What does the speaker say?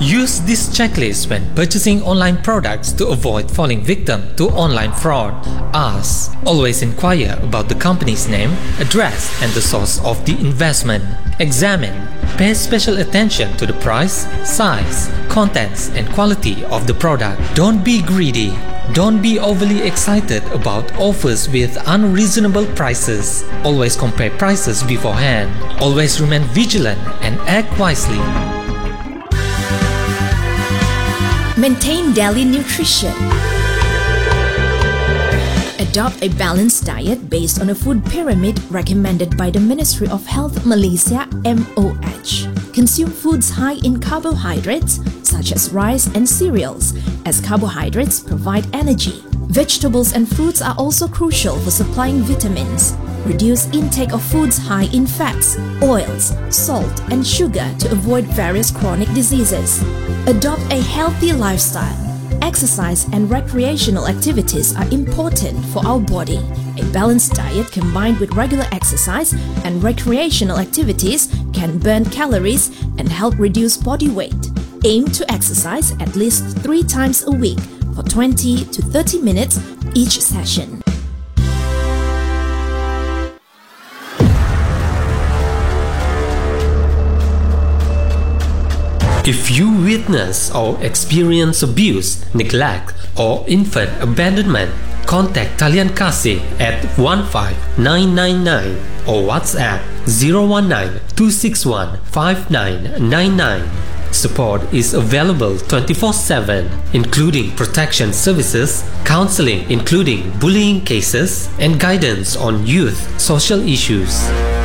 Use this checklist when purchasing online products to avoid falling victim to online fraud. Ask. Always inquire about the company's name, address, and the source of the investment. Examine. Pay special attention to the price, size, contents, and quality of the product. Don't be greedy. Don't be overly excited about offers with unreasonable prices. Always compare prices beforehand. Always remain vigilant and act wisely. Maintain daily nutrition. Adopt a balanced diet based on a food pyramid recommended by the Ministry of Health Malaysia (MOH). Consume foods high in carbohydrates such as rice and cereals, as carbohydrates provide energy. Vegetables and fruits are also crucial for supplying vitamins. Reduce intake of foods high in fats, oils, salt, and sugar to avoid various chronic diseases. Adopt a healthy lifestyle. Exercise and recreational activities are important for our body. A balanced diet combined with regular exercise and recreational activities can burn calories and help reduce body weight. Aim to exercise at least 3 times a week for 20 to 30 minutes each session. If you witness or experience abuse, neglect, or infant abandonment, contact Talian Kasih at 15999 or WhatsApp 019-261-5999. Support is available 24/7, including protection services, counseling including bullying cases, and guidance on youth social issues.